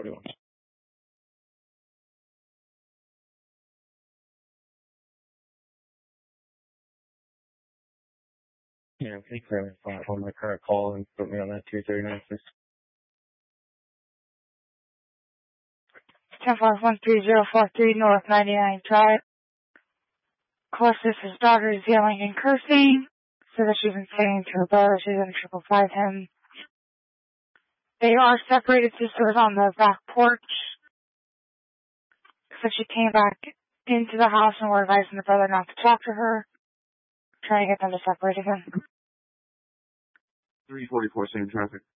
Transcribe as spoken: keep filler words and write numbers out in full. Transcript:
forty-one. Yeah, take for on my current call and put me on that two thirty-nine, please. ten five one three zero four three North ninety-nine Drive. Of course, this is daughter is yelling and cursing, so that she's been saying to her brother she's going to triple five him. They are separated sisters on the back porch. So she came back into the house and were advising the brother not to talk to her, trying to get them to separate again. three forty-four, same traffic.